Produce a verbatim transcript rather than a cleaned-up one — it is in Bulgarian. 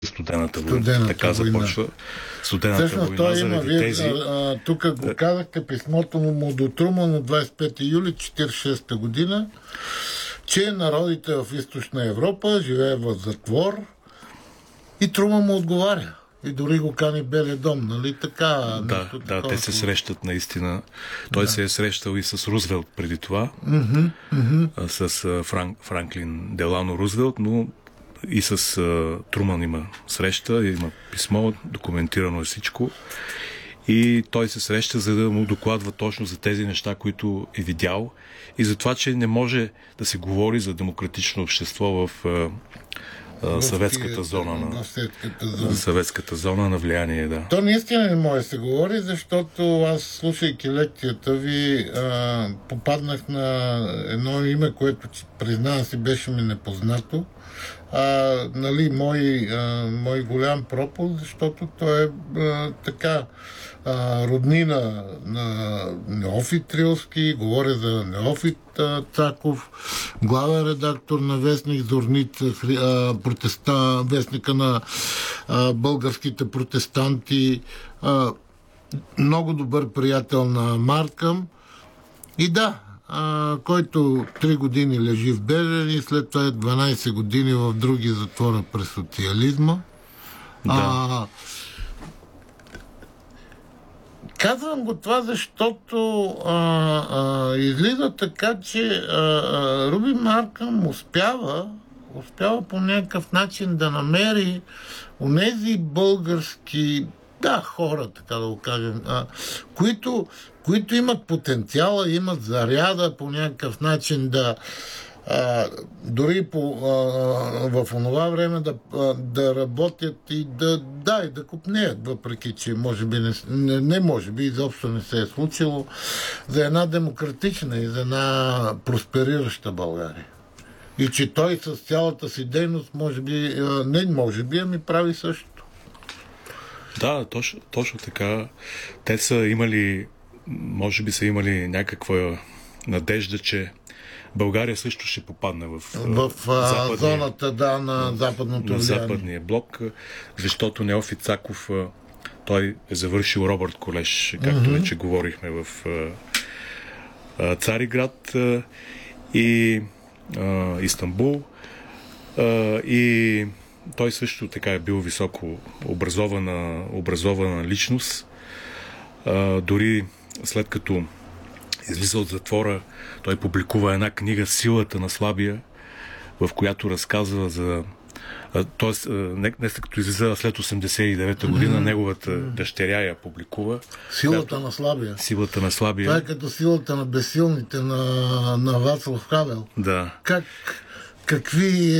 Студената война. Студената Така война. започва Студената Всъщност война той има, заради вие, тези... а, тук го казахте, писмото му до Труман от двадесет и пети юли четиридесет и шеста година, че народите в Източна Европа живеят в затвор и Труман му отговаря. И дори го кани Белия дом, нали така? Да, да, те се срещат наистина. Той да. се е срещал и с Рузвелт преди това, mm-hmm, mm-hmm. с Франк, Франклин Делано Рузвелт, но и с uh, Труман има среща, има писмо, документирано е всичко. И той се среща, за да му докладва точно за тези неща, които е видял, и за това, че не може да се говори за демократично общество в uh, uh, съветската зона на, зона. съветската зона на влияние. Да. То наистина не може да се говори, защото аз, слушайки лекцията ви, а, попаднах на едно име, което, признавам си, беше ми непознато. А, нали, мой, а, мой голям пропуск, защото той е а, така а, роднина на Неофит Трилски, говоря за Неофит а, Цаков, главен редактор на вестник Зорница, а, протеста, вестника на а, българските протестанти, а, много добър приятел на Маркъм и да, А, който три години лежи в Белен и след това е дванадесет години в други затвора през социализма. Да. А, казвам го това, защото а, а, излиза така, че а, а, Руби Маркъм успява, успява по някакъв начин да намери онези български да, хора, така да го кажем, а, които, които имат потенциала, имат заряда по някакъв начин да а, дори по, а, в онова време да, а, да работят и да, да, и да купнеят, въпреки че може би не, не, не може би изобщо не се е случило, за една демократична и за една просперираща България. И че той с цялата си дейност може би, не може би, ами прави също. Да, точно, точно така. Те са имали, може би са имали някаква надежда, че България също ще попадне в, в западния, зоната да, на западното на влияние. западния блок, защото Неофит Цаков, той е завършил Робърт колеж, както mm-hmm. вече говорихме, в Цариград и а, Истанбул, а, и той също така е бил високо образована, образована личност. А, дори след като излиза от затвора, той публикува една книга "Силата на слабия", в която разказва за... Тоест, не, не след като излиза след осемдесет и девета година, mm-hmm. неговата дъщеря я публикува. Силата която... на слабия. Силата на слабия. Това е като силата на безсилните на, на Вацлав Хавел. Да. Как, какви